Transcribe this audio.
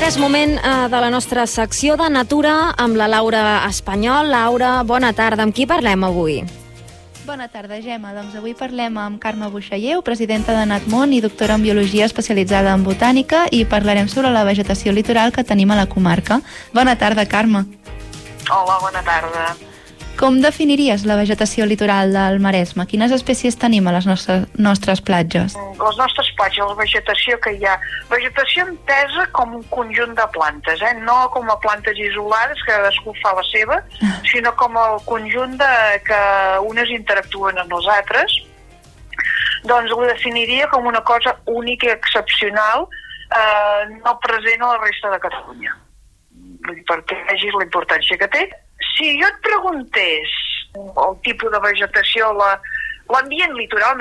ara és moment de la nostra secció de Natura amb la Laura Espanyol. Laura, bona tarda. Amb qui parlem avui? Bona tarda, Gemma. Doncs avui parlem amb Carme Buixalleu, presidenta de Natmon i doctora en Biologia especialitzada en Botànica, i parlarem sobre la vegetació litoral que tenim a la comarca. Bona tarda, Carme. Hola, bona tarda. Com definiries la vegetació litoral del Maresme? Quines espècies tenim a les nostres platges? Les nostres platges, la vegetació que hi ha, vegetació entesa com un conjunt de plantes, no com a plantes isolades, que cadascú fa la seva, sinó com el conjunt que unes interactuen amb les altres. Doncs ho definiria com una cosa única i excepcional, no present a la resta de Catalunya, perquè vegis la importància que té. Si jo et preguntés el tipus de vegetació, l'ambient litoral,